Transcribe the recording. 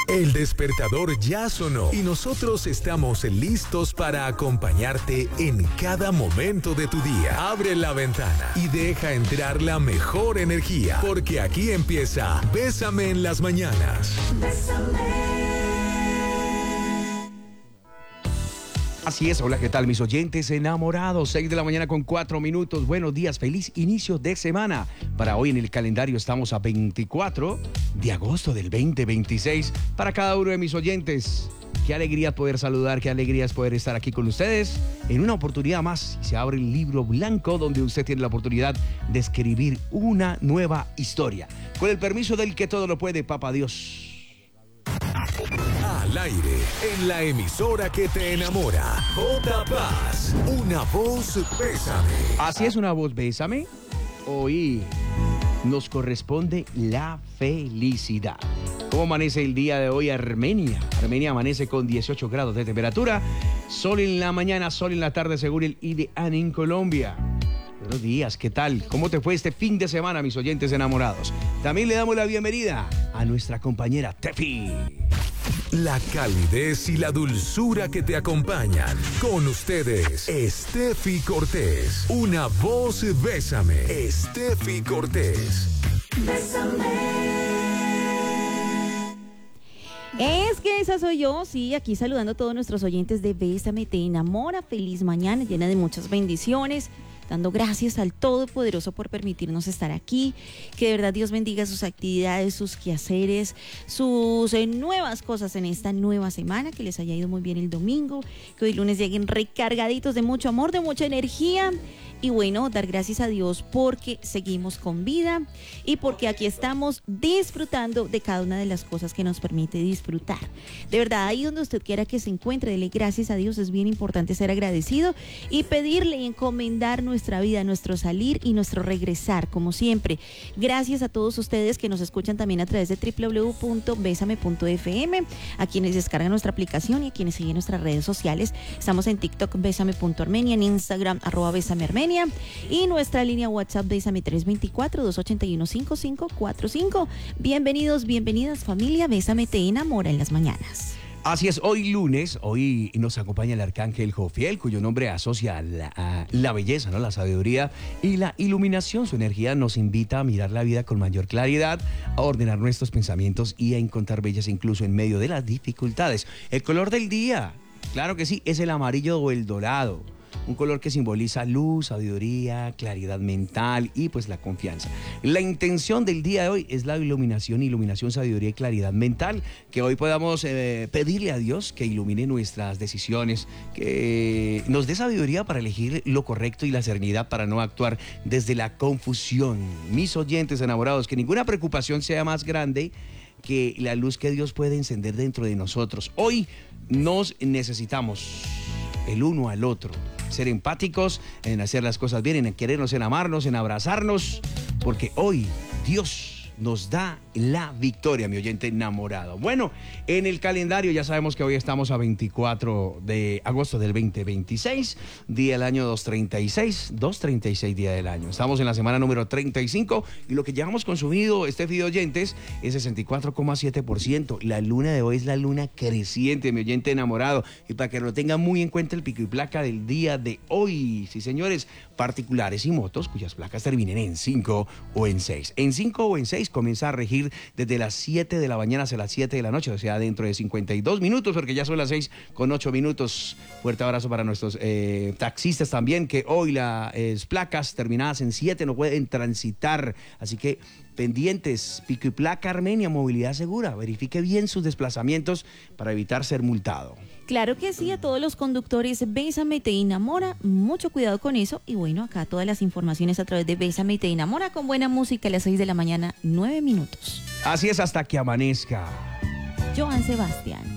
El despertador ya sonó y nosotros estamos listos para acompañarte en cada momento de tu día. Abre la ventana y deja entrar la mejor energía, porque aquí empieza Bésame en las mañanas. Así es, hola, ¿qué tal mis oyentes enamorados? 6 de la mañana con 4 minutos, buenos días, feliz inicio de semana. Para hoy en el calendario estamos a 24 de agosto del 2026. Para cada uno de mis oyentes, qué alegría poder saludar, qué alegría es poder estar aquí con ustedes en una oportunidad más. Se abre el libro blanco donde usted tiene la oportunidad de escribir una nueva historia. Con el permiso del que todo lo puede, Papá Dios. Al aire, en la emisora que te enamora, J Paz, una voz Bésame. Así es, una voz Bésame. Hoy nos corresponde la felicidad. ¿Cómo amanece el día de hoy Armenia? Armenia amanece con 18 grados de temperatura, sol en la mañana, sol en la tarde, según el IDEAN en Colombia. Buenos días, ¿qué tal? ¿Cómo te fue este fin de semana, mis oyentes enamorados? También le damos la bienvenida a nuestra compañera Tefi. La calidez y la dulzura que te acompañan. Con ustedes, Steffi Cortés. Una voz Bésame. Steffi Cortés. Bésame. Es que esa soy yo, sí, aquí saludando a todos nuestros oyentes de Bésame Te Enamora. Feliz mañana, llena de muchas bendiciones. Dando gracias al Todopoderoso por permitirnos estar aquí. Que de verdad Dios bendiga sus actividades, sus quehaceres, sus nuevas cosas en esta nueva semana. Que les haya ido muy bien el domingo. Que hoy lunes lleguen recargaditos de mucho amor, de mucha energía. Y bueno, dar gracias a Dios porque seguimos con vida y porque aquí estamos disfrutando de cada una de las cosas que nos permite disfrutar. De verdad, ahí donde usted quiera que se encuentre, dele gracias a Dios. Es bien importante ser agradecido y pedirle y encomendar nuestra vida, nuestro salir y nuestro regresar, como siempre. Gracias a todos ustedes que nos escuchan también a través de www.besame.fm, a quienes descargan nuestra aplicación y a quienes siguen nuestras redes sociales. Estamos en TikTok, besame.armenia, en Instagram, @besamearmenia. Y nuestra línea WhatsApp Bésame 324-281-5545. Bienvenidos, bienvenidas familia, Bésame Te Enamora en las mañanas. Así es, hoy lunes, hoy nos acompaña el arcángel Jofiel, cuyo nombre asocia a la belleza, ¿no? La sabiduría y la iluminación. Su energía nos invita a mirar la vida con mayor claridad, a ordenar nuestros pensamientos y a encontrar belleza incluso en medio de las dificultades. El color del día, claro que sí, es el amarillo o el dorado. Un color que simboliza luz, sabiduría, claridad mental y pues la confianza. La intención del día de hoy es la iluminación, sabiduría y claridad mental. Que hoy podamos pedirle a Dios que ilumine nuestras decisiones, que nos dé sabiduría para elegir lo correcto y la serenidad para no actuar desde la confusión. Mis oyentes enamorados, que ninguna preocupación sea más grande que la luz que Dios puede encender dentro de nosotros. Hoy nos necesitamos el uno al otro. Ser empáticos, en hacer las cosas bien, en querernos, en amarnos, en abrazarnos, porque hoy Dios nos da la victoria, mi oyente enamorado. Bueno, en el calendario ya sabemos que hoy estamos a 24 de agosto del 2026, día del año 236 día del año. Estamos en la semana número 35 y lo que llevamos consumido, Steffi de oyentes, es 64,7%. La luna de hoy es la luna creciente, mi oyente enamorado. Y para que lo tengan muy en cuenta, el pico y placa del día de hoy. Sí, señores, particulares y motos cuyas placas terminen en 5 o en 6. En 5 o en 6 comienza a regir desde las 7 de la mañana hasta las 7 de la noche, o sea, dentro de 52 minutos, porque ya son las 6:08. Fuerte abrazo para nuestros taxistas también, que hoy las placas terminadas en 7 no pueden transitar, así que pendientes, pico y placa Armenia, movilidad segura, verifique bien sus desplazamientos para evitar ser multado. Claro que sí, a todos los conductores, Bésame Te Enamora, mucho cuidado con eso. Y bueno, acá todas las informaciones a través de Bésame Te Enamora, con buena música a las 6 de la mañana, 9 minutos. Así es, hasta que amanezca. Joan Sebastián.